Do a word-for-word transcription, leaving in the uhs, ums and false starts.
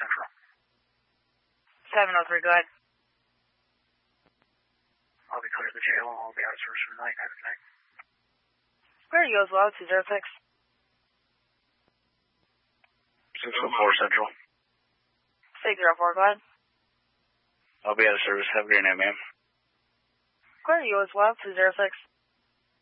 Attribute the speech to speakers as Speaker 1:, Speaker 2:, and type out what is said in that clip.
Speaker 1: Central.
Speaker 2: seven oh three, go ahead.
Speaker 1: I'll be clear to the jail. I'll be out of service for the night. Have a good night.
Speaker 2: Where are you as well? two zero six.
Speaker 1: six oh four Central.
Speaker 2: six oh four, go ahead.
Speaker 1: I'll be out of service. Have a great night, ma'am.
Speaker 2: Where are you as well? two zero six.